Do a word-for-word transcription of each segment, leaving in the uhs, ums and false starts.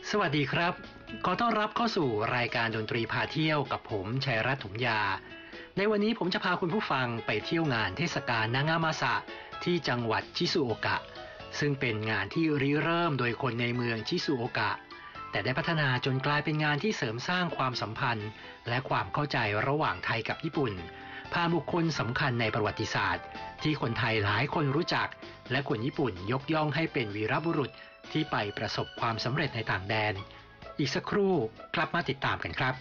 สวัสดีครับขอต้อนรับเข้าสู่รายการดนตรีพาเที่ยวกับผมชัยรัตน์ถุงยาในวันนี้ผมจะพาคุณผู้ฟังไปเที่ยวงานเทศกาลนางามาสะที่จังหวัดชิซุโอกะซึ่งเป็นงานที่ริเริ่มโดยคนในเมืองชิซุโอกะแต่ได้พัฒนาจนกลายเป็นงานที่เสริมสร้างความสัมพันธ์และความเข้าใจระหว่างไทยกับญี่ปุ่นผ่านบุคคลสำคัญในประวัติศาสตร์ที่คนไทยหลายคนรู้จักและคนญี่ปุ่นยกย่องให้เป็นวีรบุรุษที่ไปประสบความสำเร็จในต่างแดนอีกสักครู่กลับมาติดตามกันครับ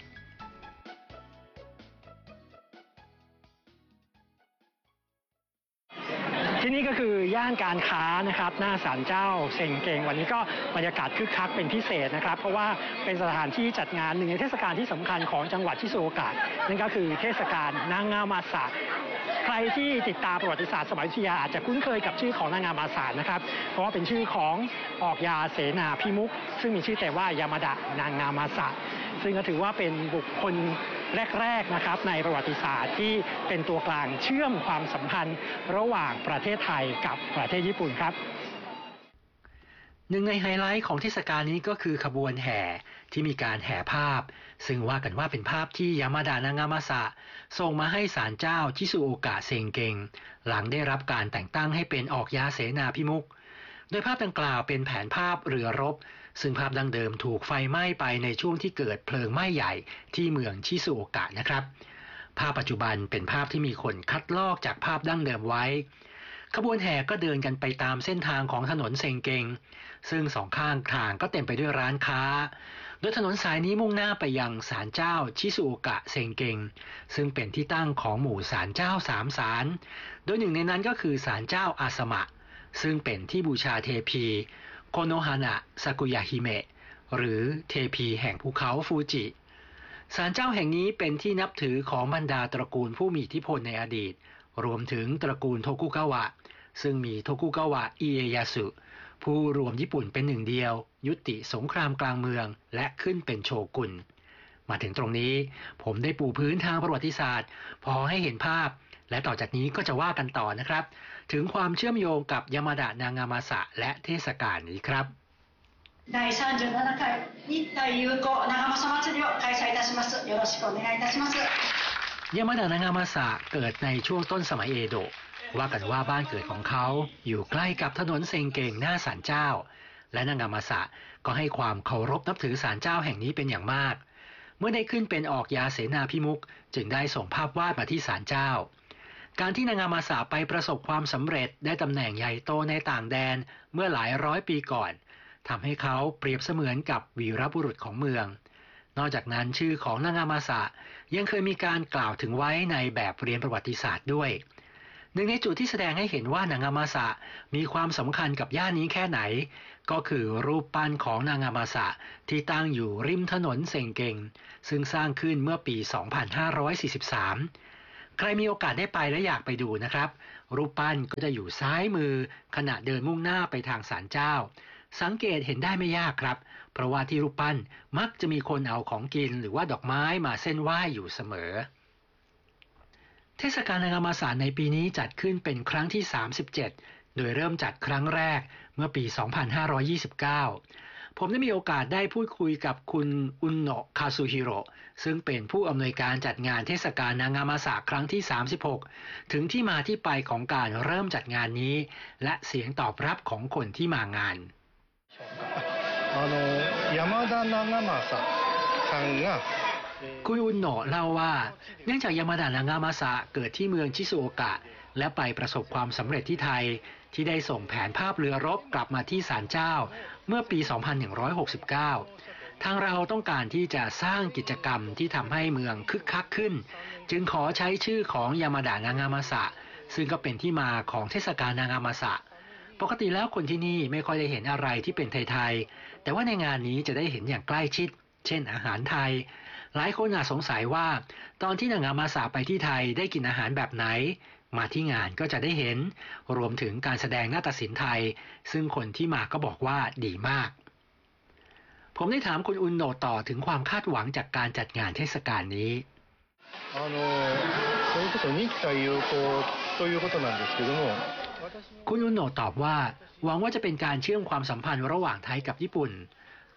ที่นี่ก็คือย่านการค้านะครับหน้าศาลเจ้าเซ็งเกงวันนี้ก็บรรยากาศคึกคักเป็นพิเศษนะครับเพราะว่าเป็นสถานที่จัดงานหนึ่งในเทศกาลที่สำคัญของจังหวัดชิซุโอกะนั่นก็คือเทศกาลนางามาสะใครที่ติดตามประวัติศาสตร์สมัยอยุธยาอาจจะคุ้นเคยกับชื่อของนางามาสะนะครับเพราะว่าเป็นชื่อของออกยาเสนาพิมุขซึ่งมีชื่อแต่ว่ายามาดะนางามาสะซึ่งก็ถือว่าเป็นบุคคลแรกๆนะครับในประวัติศาสตร์ที่เป็นตัวกลางเชื่อมความสัมพันธ์ระหว่างประเทศไทยกับประเทศญี่ปุ่นครับหนึ่งในไฮไลท์ของเทศกาลนี้ก็คือขบวนแห่ที่มีการแห่ภาพซึ่งว่ากันว่าเป็นภาพที่ยามาดะนางามาสะส่งมาให้ศาลเจ้าชิซุโอกะเซ็งเกงหลังได้รับการแต่งตั้งให้เป็นออกยาเสนาพิมุขโดยภาพดังกล่าวเป็นแผนภาพเรือรบซึ่งภาพดังเดิมถูกไฟไหม้ไปในช่วงที่เกิดเพลิงไหม้ใหญ่ที่เมืองชิซุโอกะนะครับภาพปัจจุบันเป็นภาพที่มีคนคัดลอกจากภาพดั้งเดิมไว้ขบวนแห่ก็เดินกันไปตามเส้นทางของถนนเซ็งเกงซึ่งสองข้างทางก็เต็มไปด้วยร้านค้าโดยถนนสายนี้มุ่งหน้าไปยังศาลเจ้าชิซุโอกะเซ็งเกงซึ่งเป็นที่ตั้งของหมู่ศาลเจ้าสามศาลโดยหนึ่งในนั้นก็คือศาลเจ้าอาสมะซึ่งเป็นที่บูชาเทพีโคโนฮานะซากุยะฮิเมะหรือเทพีแห่งภูเขาฟูจิศาลเจ้าแห่งนี้เป็นที่นับถือของบรรดาตระกูลผู้มีอิทธิพลในอดีตรวมถึงตระกูลโทกุกาวะซึ่งมีโทกุกาวะอิเอยาสุผู้รวมญี่ปุ่นเป็นหนึ่งเดียวยุติสงครามกลางเมืองและขึ้นเป็นโชกุนมาถึงตรงนี้ผมได้ปูพื้นทางประวัติศาสตร์พอให้เห็นภาพและต่อจากนี้ก็จะว่ากันต่อนะครับถึงความเชื่อมโยงกับยามาดะนางามาสะและเทศกาลนี้ครับだいさんじゅうななかい日台友好長政祭りを開催いたします。よろしくお願いいたします。 ยามาดะนางามาสะเกิดในช่วงต้นสมัยเอโดะว่ากันว่าบ้านเกิดของเขาอยู่ใกล้กับถนนเซ็งเกงหน้าศาลเจ้าและนางามาสะก็ให้ความเคารพนับถือศาลเจ้าแห่งนี้เป็นอย่างมากเมื่อได้ขึ้นเป็นออกยาเสนาพิมุขจึงได้ส่งภาพวาดมาที่ศาลเจ้าการที่นางามาสะไปประสบความสำเร็จได้ตำแหน่งใหญ่โตในต่างแดนเมื่อหลายร้อยปีก่อนทำให้เขาเปรียบเสมือนกับวีรบุรุษของเมืองนอกจากนั้นชื่อของนางามาสะยังเคยมีการกล่าวถึงไว้ในแบบเรียนประวัติศาสตร์ด้วยหนึ่งในจุดที่แสดงให้เห็นว่านางามาสะมีความสำคัญกับย่านนี้แค่ไหนก็คือรูปปั้นของนางามาสะที่ตั้งอยู่ริมถนนเซ็งเกงซึ่งสร้างขึ้นเมื่อปี สองพันห้าร้อยสี่สิบสาม ใครมีโอกาสได้ไปและอยากไปดูนะครับรูปปั้นก็จะอยู่ซ้ายมือขณะเดินมุ่งหน้าไปทางศาลเจ้าสังเกตเห็นได้ไม่ยากครับเพราะว่าที่รูปปั้นมักจะมีคนเอาของกินหรือว่าดอกไม้มาเส้นไหว้อยู่เสมอเทศกาลนางามาสะในปีนี้จัดขึ้นเป็นครั้งที่สามสิบเจ็ดโดยเริ่มจัดครั้งแรกเมื่อปี สองพันห้าร้อยยี่สิบเก้า ผมได้มีโอกาสได้พูดคุยกับคุณอุนโนะคาซุฮิโร่ซึ่งเป็นผู้อำนวยการจัดงานเทศกาลนางามาสะครั้งที่สามสิบหกถึงที่มาที่ไปของการเริ่มจัดงานนี้และเสียงตอบรับของคนที่มางานあの山田長政さんがคุณอุนโนะเล่าว่าเนื่องจากยามาดะนางามาสะเกิดที่เมืองชิซุโอกะและไปประสบความสำเร็จที่ไทยที่ได้ส่งแผนภาพเรือรบกลับมาที่ศาลเจ้าเมื่อปี สองพันหนึ่งร้อยหกสิบเก้า ทางเราต้องการที่จะสร้างกิจกรรมที่ทำให้เมืองคึกคักขึ้นจึงขอใช้ชื่อของยามาดะนางามาสะซึ่งก็เป็นที่มาของเทศกาลนางามาสะปกติแล้วคนที่นี่ไม่ค่อยได้เห็นอะไรที่เป็นไทยๆแต่ว่าในงานนี้จะได้เห็นอย่างใกล้ชิดเช่นอาหารไทยหลายคนอาจสงสัยว่าตอนที่นางามาสะไปที่ไทยได้กินอาหารแบบไหนมาที่งานก็จะได้เห็นรวมถึงการแสดงนาฏศิลป์ไทยซึ่งคนที่มาก็บอกว่าดีมากผมได้ถามคุณอุนโนะต่อถึงความคาดหวังจากการจัดงานเทศกาลนี้あのそういうこと日台友好ということなんですけどもคุณอุนโนะตอบว่าหวังว่าจะเป็นการเชื่อมความสัมพันธ์ระหว่างไทยกับญี่ปุ่น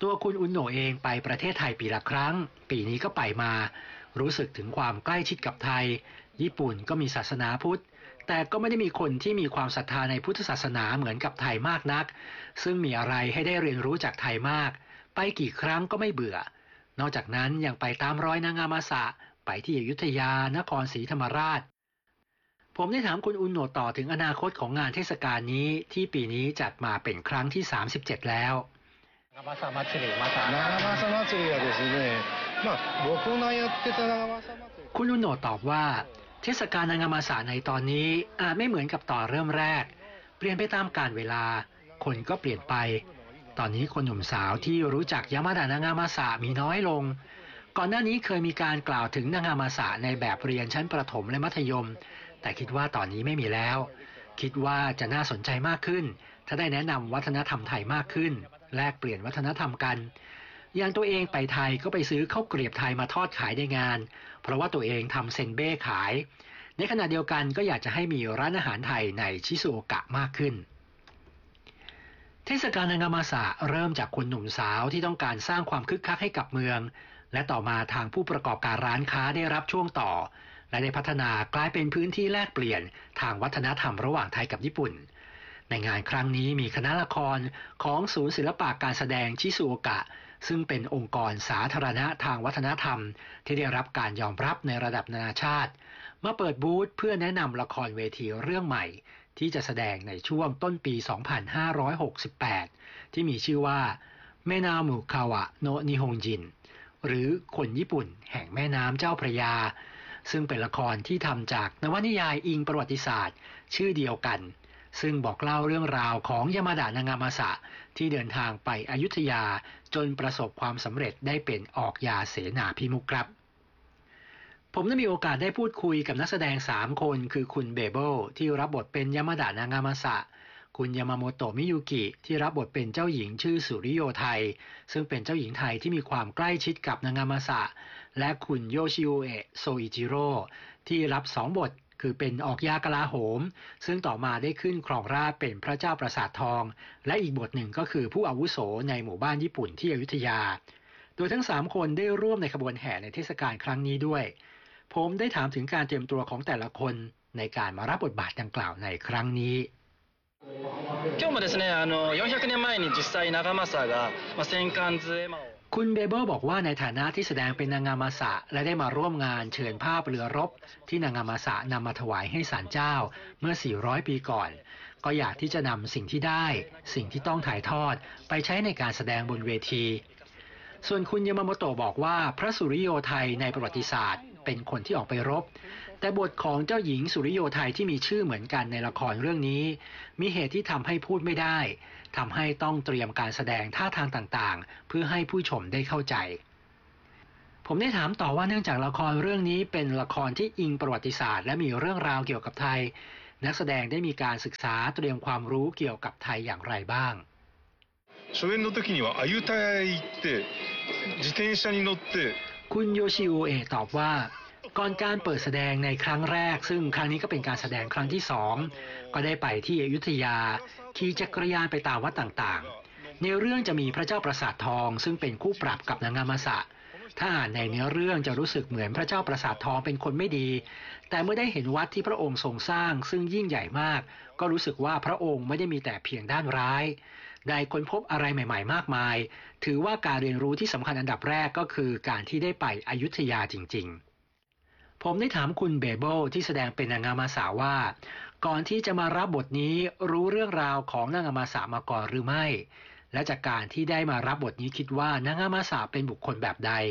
ตัวคุณอุนโนะเองไปประเทศไทยปีละครั้งปีนี้ก็ไปมารู้สึกถึงความใกล้ชิดกับไทยญี่ปุ่นก็มีศาสนาพุทธแต่ก็ไม่ได้มีคนที่มีความศรัทธาในพุทธศาสนาเหมือนกับไทยมากนักซึ่งมีอะไรให้ได้เรียนรู้จากไทยมากไปกี่ครั้งก็ไม่เบื่อนอกจากนั้นยังไปตามรอยนางามาสะไปที่อยุธยานครศรีธรรมราชผมได้ถามคุณอุนโนะต่อถึงอนาคตของงานเทศกาลนี้ที่ปีนี้จัดมาเป็นครั้งที่สามสิบเจ็ดแล้ว長政祭りまた長政祭りはですねまあ僕のやってた長政祭りคุณอุนโนะตอบว่าเทศกาลนางามาสะในตอนนี้อาจไม่เหมือนกับตอนเริ่มแรกเปลี่ยนไปตามกาลเวลาคนก็เปลี่ยนไปตอนนี้คนหนุ่มสาวที่รู้จักยามาดะนางามาสะมีน้อยลงก่อนหน้านี้เคยมีการกล่าวถึงนางามาสะในแบบเรียนชั้นประถมและมัธยมแต่คิดว่าตอนนี้ไม่มีแล้วคิดว่าจะน่าสนใจมากขึ้นถ้าได้แนะนำวัฒนธรรมไทยมากขึ้นแลกเปลี่ยนวัฒนธรรมกันอย่างตัวเองไปไทยก็ไปซื้อข้าวเกรียบไทยมาทอดขายในงานเพราะว่าตัวเองทำเซนเบ้ขายในขณะเดียวกันก็อยากจะให้มีร้านอาหารไทยในชิซูโอกะมากขึ้นเทศกาลนางามาสะเริ่มจากคนหนุ่มสาวที่ต้องการสร้างความคึกคักให้กับเมืองและต่อมาทางผู้ประกอบการร้านค้าได้รับช่วงต่อและได้พัฒนากลายเป็นพื้นที่แลกเปลี่ยนทางวัฒนธรรมระหว่างไทยกับญี่ปุ่นในงานครั้งนี้มีคณะละครของศูนย์ศิลปะการแสดงชิซูโอกะซึ่งเป็นองค์กรสาธารณะทางวัฒนธรรมที่ได้รับการยอมรับในระดับนานาชาติมาเปิดบูธเพื่อแนะนำละครเวทีเรื่องใหม่ที่จะแสดงในช่วงต้นปี สองพันห้าร้อยหกสิบแปด ที่มีชื่อว่าเมนามุคาวะโนะนิฮงจินหรือคนญี่ปุ่นแห่งแม่น้ำเจ้าพระยาซึ่งเป็นละครที่ทำจากนวนิยายอิงประวัติศาสตร์ชื่อเดียวกันซึ่งบอกเล่าเรื่องราวของยามาดะนางามาสะที่เดินทางไปอยุธยาจนประสบความสำเร็จได้เป็นออกยาเสนาพิมุขครับผมได้มีโอกาสได้พูดคุยกับนักแสดงสามคนคือคุณเบเบิลที่รับบทเป็นยามาดะนางามาสะคุณยามาโมโตะมิยุกิที่รับบทเป็นเจ้าหญิงชื่อสุริโยไทยซึ่งเป็นเจ้าหญิงไทยที่มีความใกล้ชิดกับนางามาสะและคุณโยชิโอเอะโซอิจิโร่ที่รับสองบทคือเป็นออกยากลาโหมซึ่งต่อมาได้ขึ้นครองราชย์เป็นพระเจ้าปราสาททองและอีกบทหนึ่งก็คือผู้อาวุโสในหมู่บ้านญี่ปุ่นที่อยุธยาโดยทั้งสามคนได้ร่วมในขบวนแห่ในเทศกาลครั้งนี้ด้วยผมได้ถามถึงการเตรียมตัวของแต่ละคนในการมารับบทบาทดังกล่าวในครั้งนี้今日もですねあのよんひゃくねんまえに実際長政が戦艦図絵馬をคุณเบเบิลบอกว่าในฐานะที่แสดงเป็นนางามาสะและได้มาร่วมงานเชิญภาพเรือรบที่นางามาสะนำมาถวายให้ศาลเจ้าเมื่อสี่ร้อยปีก่อนก็อยากที่จะนำสิ่งที่ได้สิ่งที่ต้องถ่ายทอดไปใช้ในการแสดงบนเวทีส่วนคุณยามาโมโตะบอกว่าพระสุริโยไทยในประวัติศาสตร์เป็นคนที่ออกไปรบแต่บทของเจ้าหญิงสุริโยไทยที่มีชื่อเหมือนกันในละครเรื่องนี้มีเหตุที่ทำให้พูดไม่ได้ทำให้ต้องเตรียมการแสดงท่าทางต่างๆเพื่อให้ผู้ชมได้เข้าใจผมได้ถามต่อว่าเนื่องจากละครเรื่องนี้เป็นละครที่อิงประวัติศาสตร์และมีเรื่องราวเกี่ยวกับไทยนักแสดงได้มีการศึกษาเตรียมความรู้เกี่ยวกับไทยอย่างไรบ้าง初演の時にはアユタヤへ行って自転車に乗ってคุณโยชิโอเอะตอบว่าก่อนการเปิดแสดงในครั้งแรกซึ่งครั้งนี้ก็เป็นการแสดงครั้งที่สองก็ได้ไปที่อยุธยาขี่จักรยานไปตามวัดต่างๆในเรื่องจะมีพระเจ้าปราสาททองซึ่งเป็นคู่ปรับกับนางามาสะถ้าอ่านในเนื้อเรื่องจะรู้สึกเหมือนพระเจ้าปราสาททองเป็นคนไม่ดีแต่เมื่อได้เห็นวัดที่พระองค์ทรงสร้างซึ่งยิ่งใหญ่มากก็รู้สึกว่าพระองค์ไม่ได้มีแต่เพียงด้านร้ายได้ค้นพบอะไรใหม่ๆมากมายถือว่าการเรียนรู้ที่สำคัญอันดับแรกก็คือการที่ได้ไปอยุธยาจริงๆผมได้ถามคุณเบเบิลที่แสดงเป็นนางามาสะว่าก่อนที่จะมารับบทนี้รู้เรื่องราวของนางามาสะมาก่อนหรือไม่และจากการที่ได้มารับบทนี้คิดว่านางามาสะเป็นบุคคลแบบใด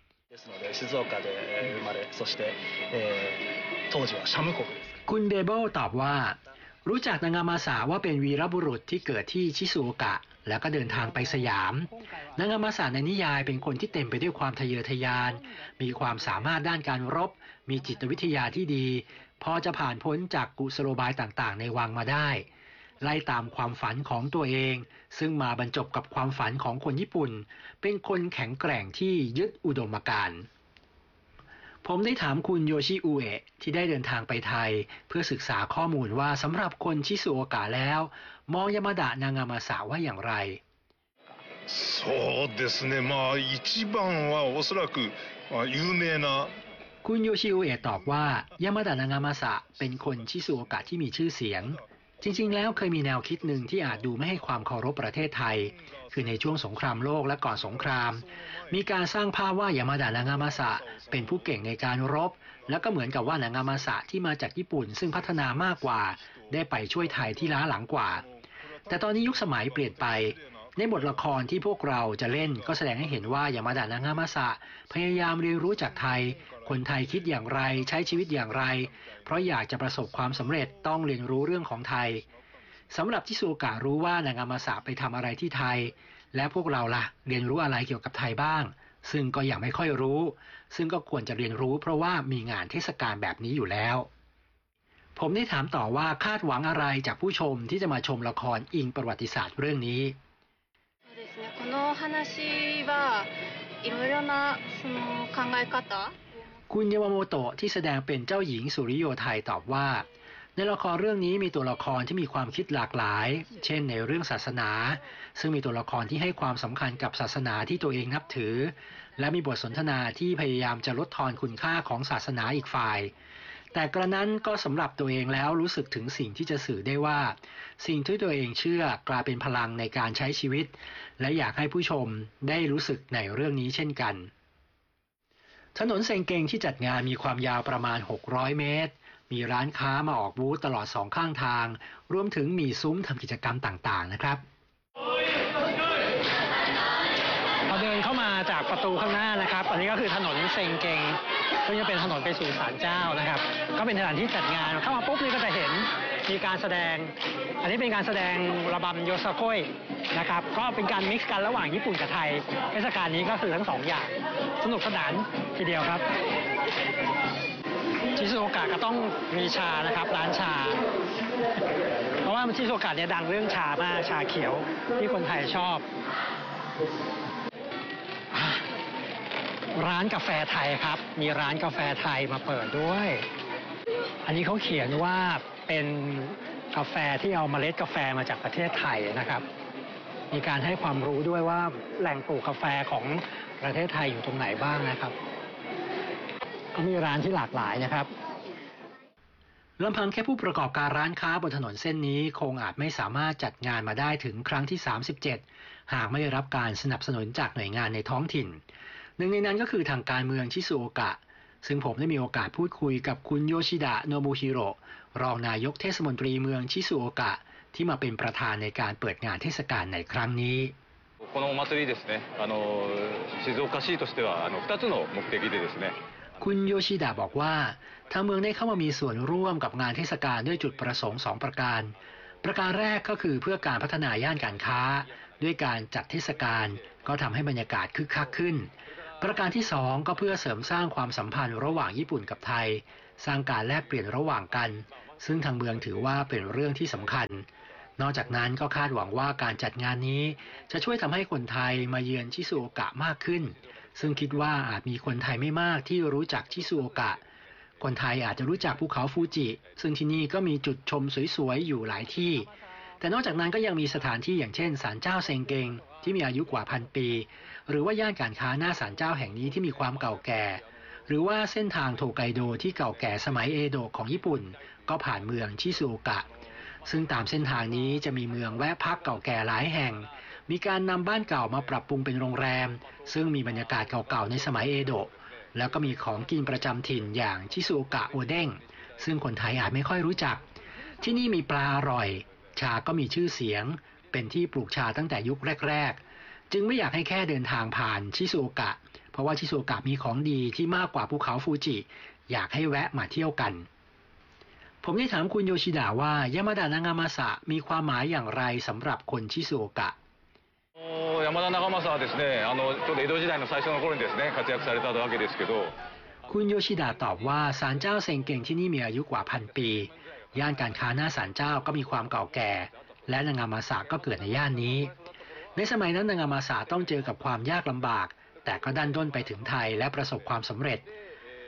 คุณเบเบิลตอบว่ารู้จักนางามาสะว่าเป็นวีรบุรุษที่เกิดที่ชิซูโอกะแล้วก็เดินทางไปสยามนางามาสะในนิยายเป็นคนที่เต็มไปด้วยความทะเยอทะยานมีความสามารถด้านการรบมีจิตวิทยาที่ดีพอจะผ่านพ้นจากกุศโลบายต่างๆในวังมาได้ไล่ตามความฝันของตัวเองซึ่งมาบรรจบกับความฝันของคนญี่ปุ่นเป็นคนแข็งแกร่งที่ยึดอุดมการณ์ผมได้ถามคุณโยชิอุเอะที่ได้เดินทางไปไทยเพื่อศึกษาข้อมูลว่าสำหรับคนชิซูโอกะแล้วมองยามาดะนางามาสะว่าอย่างไรそうですね。まあ一番はおそらく有名なคุณโยชิอุเอะตอบว่ายามาดะนางามาสะเป็นคนชิซูโอกะที่มีชื่อเสียงจริงๆแล้วเคยมีแนวคิดหนึ่งที่อาจดูไม่ให้ความเคารพประเทศไทยคือในช่วงสงครามโลกและก่อนสงครามมีการสร้างภาพว่ายามาดะนางามาสะเป็นผู้เก่งในการรบแล้วก็เหมือนกับว่านางามาสะที่มาจากญี่ปุ่นซึ่งพัฒนามากกว่าได้ไปช่วยไทยที่ล้าหลังกว่าแต่ตอนนี้ยุคสมัยเปลี่ยนไปในบทละครที่พวกเราจะเล่นก็แสดงให้เห็นว่ายามาดะนางามาสะพยายามเรียนรู้จากไทยคนไทยคิดอย่างไรใช้ชีวิตอย่างไรเพราะอยากจะประสบความสำเร็จต้องเรียนรู้เรื่องของไทยสำหรับชิซูโอกะรู้ว่านางามาสะไปทำอะไรที่ไทยและพวกเราล่ะเรียนรู้อะไรเกี่ยวกับไทยบ้างซึ่งก็ยังไม่ค่อยรู้ซึ่งก็ควรจะเรียนรู้เพราะว่ามีงานเทศกาลแบบนี้อยู่แล้วผมได้ถามต่อว่าคาดหวังอะไรจากผู้ชมที่จะมาชมละครอิงประวัติศาสตร์เรื่องนี้この話はいろいろなその考え方คุณยามาโมโตะที่แสดงเป็นเจ้าหญิงสุริโยไทยตอบว่าในละครเรื่องนี้มีตัวละครที่มีความคิดหลากหลายเช่นในเรื่องศาสนาซึ่งมีตัวละครที่ให้ความสำคัญกับศาสนาที่ตัวเองนับถือและมีบทสนทนาที่พยายามจะลดทอนคุณค่าของศาสนาอีกฝ่ายแต่กระนั้นก็สำหรับตัวเองแล้วรู้สึกถึงสิ่งที่จะสื่อได้ว่าสิ่งที่ตัวเองเชื่อกลายเป็นพลังในการใช้ชีวิตและอยากให้ผู้ชมได้รู้สึกในเรื่องนี้เช่นกันถนนเซงเกงที่จัดงานมีความยาวประมาณหกร้อยเมตรมีร้านค้ามาออกบูธตลอดสองข้างทางรวมถึงมีซุ้มทำกิจกรรมต่างๆนะครับพอเดินเข้ามาจากประตูข้างหน้านะครับอันนี้ก็คือถนนเซงเกงซึ่งจะเป็นถนนไปสู่ศาลเจ้านะครับก็เป็นสถานที่จัดงานเข้ามาปุ๊บนี่ก็จะเห็นมีการแสดงอันนี้เป็นการแสดงระบำโยซาโกยนะครับก็เป็นการมิกซ์กันระหว่างญี่ปุ่นกับไทยเทศกาลนี้ก็คือทั้งสองอย่างสนุกสนานทีเดียวครับชิซูโอกะก็ต้องมีชานะครับร้านชาเพราะว่าชิซูโอกะเนี่ยดังเรื่องชามากชาเขียวที่คนไทยชอบร้านกาแฟไทยครับมีร้านกาแฟไทยมาเปิดด้วยอันนี้เขาเขียนว่าเป็นกาแฟที่เอาเมล็ดกาแฟมาจากประเทศไทยนะครับมีการให้ความรู้ด้วยว่าแหล่งปลูกกาแฟของประเทศไทยอยู่ตรงไหนบ้างนะครับก็มีร้านที่หลากหลายนะครับลำพังแค่ผู้ประกอบการร้านค้าบนถนนเส้นนี้คงอาจไม่สามารถจัดงานมาได้ถึงครั้งที่สามสิบเจ็ดหากไม่ได้รับการสนับสนุนจากหน่วยงานในท้องถิ่นหนึ่งในนั้นก็คือทางการเมืองชิซูโอกะซึ่งผมได้มีโอกาสพูดคุยกับคุณโยชิดะโนบุฮิโร่รองนายกเทศมนตรีเมืองชิซูโอกะที่มาเป็นประธานในการเปิดงานเทศกาลในครั้งนี้このお祭りですね、あの静岡市としてはあのふたつの目的でですねคุณโยชิดะบอกว่าทางเมืองได้เข้ามามีส่วนร่วมกับงานเทศกาลด้วยจุดประสงค์สองประการประการแรกก็คือเพื่อการพัฒนาย่านการค้าด้วยการจัดเทศกาลก็ทำให้บรรยากาศคึกคักขึ้นประการที่สองก็เพื่อเสริมสร้างความสัมพันธ์ระหว่างญี่ปุ่นกับไทยสร้างการแลกเปลี่ยนระหว่างกันซึ่งทางเมืองถือว่าเป็นเรื่องที่สำคัญนอกจากนั้นก็คาดหวังว่าการจัดงานนี้จะช่วยทำให้คนไทยมาเยือนชิซูโอกะมากขึ้นซึ่งคิดว่าอาจมีคนไทยไม่มากที่รู้จักชิซูโอกะคนไทยอาจจะรู้จักภูเขาฟูจิซึ่งที่นี่ก็มีจุดชมสวยๆอยู่หลายที่แต่นอกจากนั้นก็ยังมีสถานที่อย่างเช่นศาลเจ้าเซงเกงที่มีอายุกว่าพันปีหรือว่าย่านการค้าหน้าศาลเจ้าแห่งนี้ที่มีความเก่าแก่หรือว่าเส้นทางโทไกโดที่เก่าแก่สมัยเอโดะของญี่ปุ่นก็ผ่านเมืองชิซูโอกะซึ่งตามเส้นทางนี้จะมีเมืองแวะพักเก่าแก่หลายแห่งมีการนำบ้านเก่ามาปรับปรุงเป็นโรงแรมซึ่งมีบรรยากาศเก่าๆในสมัยเอโดะแล้วก็มีของกินประจำถิ่นอย่างชิซูโอกะโอเด้งซึ่งคนไทยอาจไม่ค่อยรู้จักที่นี่มีปลาอร่อยชาก็มีชื่อเสียงเป็นที่ปลูกชาตั้งแต่ยุคแรกๆจึงไม่อยากให้แค่เดินทางผ่านชิซูโอกะเพราะว่าชิซูโอกะมีของดีที่มากกว่าภูเขาฟูจิอยากให้แวะมาเที่ยวกันผมได้ถามคุณโยชิดะว่ายามาดะนางามาสะมีความหมายอย่างไรสำหรับคนชิซูโอกะ山田長政はですね、あのちょうど江戸時代の最初の頃にですね活躍されたわけですけどคุณโยชิดะตอบว่าศาลเจ้าเซงเกงที่นี่มีอายุกว่าพันปีย่านการค้าหน้าศาลเจ้าก็มีความเก่าแก่และนางามาสะก็เกิดในย่านนี้ในสมัยนั้นนางามาสะต้องเจอกับความยากลำบากแต่ก็ดันด้นไปถึงไทยและประสบความสำเร็จ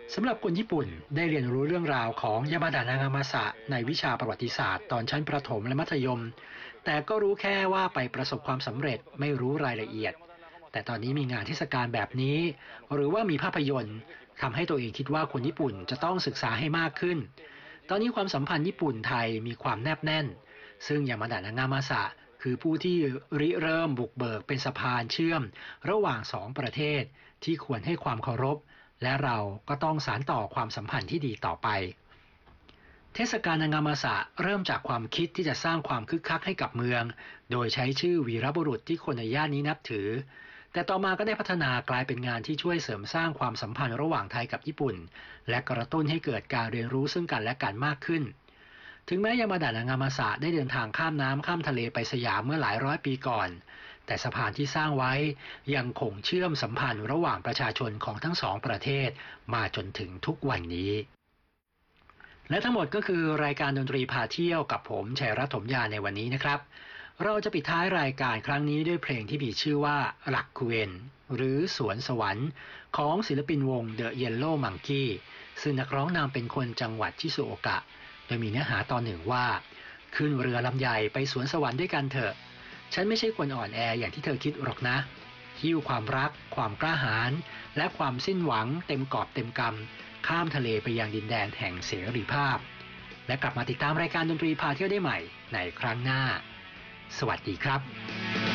สำหรับคนญี่ปุ่นได้เรียนรู้เรื่องราวของยามาดะนางามาสะในวิชาประวัติศาสตร์ตอนชั้นประถมและมัธยมแต่ก็รู้แค่ว่าไปประสบความสำเร็จไม่รู้รายละเอียดแต่ตอนนี้มีงานเทศกาลแบบนี้หรือว่ามีภาพยนตร์ทำให้ตัวเองคิดว่าคนญี่ปุ่นจะต้องศึกษาให้มากขึ้นตอนนี้ความสัมพันธ์ญี่ปุ่นไทยมีความแนบแน่นซึ่งยามาดะนางามาสะคือผู้ที่ริเริ่มบุกเบิกเป็นสะพานเชื่อมระหว่างสองประเทศที่ควรให้ความเคารพและเราก็ต้องสานต่อความสัมพันธ์ที่ดีต่อไปเทศกาลนางามาสะเริ่มจากความคิดที่จะสร้างความคึกคักให้กับเมืองโดยใช้ชื่อวีรบุรุษที่คนในย่านนี้นับถือแต่ต่อมาก็ได้พัฒนากลายเป็นงานที่ช่วยเสริมสร้างความสัมพันธ์ระหว่างไทยกับญี่ปุ่นและกระตุ้นให้เกิดการเรียนรู้ซึ่งกันและกันมากขึ้นถึงแม้ยามาดะนางามาสะได้เดินทางข้ามน้ำข้ามทะเลไปสยามเมื่อหลายร้อยปีก่อนแต่สะพานที่สร้างไว้ยังคงเชื่อมสัมพันธ์ระหว่างประชาชนของทั้งสองประเทศมาจนถึงทุกวันนี้และทั้งหมดก็คือรายการดนตรีพาเที่ยวกับผมชัยรัตน์ถมยาในวันนี้นะครับเราจะปิดท้ายรายการครั้งนี้ด้วยเพลงที่มีชื่อว่าหลักคูเอนหรือสวนสวรรค์ของศิลปินวง The Yellow Monkey ซึ่งนักร้องนำเป็นคนจังหวัดชิซุโอกะโดยมีเนื้อหาตอนหนึ่งว่าขึ้นเรือลำใหญ่ไปสวนสวรรค์ด้วยกันเถอะฉันไม่ใช่คนอ่อนแออย่างที่เธอคิดหรอกนะหิ้วความรักความกล้าหาญและความสิ้นหวังเต็มกอบเต็มกำข้ามทะเลไปยังดินแดนแห่งเสรีภาพและกลับมาติดตามรายการดนตรีพาเที่ยวได้ใหม่ในครั้งหน้าสวัสดีครับ